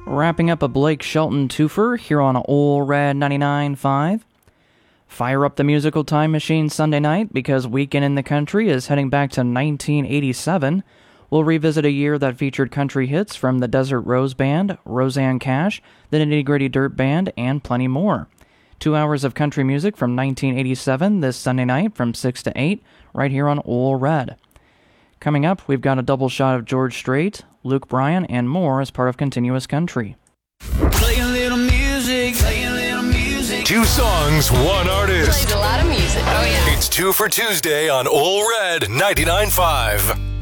Wrapping up a Blake Shelton twofer here on Ol' Red 99.5. Fire up the musical time machine Sunday night because Weekend in the Country is heading back to 1987. We'll revisit a year that featured country hits from the Desert Rose Band, Rosanne Cash, the Nitty Gritty Dirt Band, and plenty more. 2 hours of country music from 1987 this Sunday night from 6 to 8, right here on Ol' Red. Coming up, we've got a double shot of George Strait, Luke Bryan, and more as part of Continuous Country. Play a little music, play a little music. 2 songs, 1 artist. Plays a lot of music. Oh, yeah. It's 2 for Tuesday on Ol' Red 99.5.